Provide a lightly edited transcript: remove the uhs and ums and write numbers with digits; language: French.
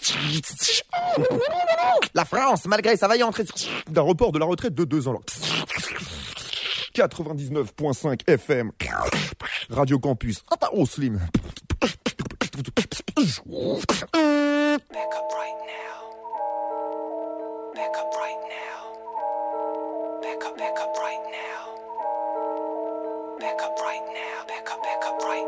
La France, malgré sa vaillante d'un report de la retraite de 2 ans. 99.5 FM. Radio Campus. Oh, Slim. Back up right now. Back up right now. Back up right now. Back up right now. Back up right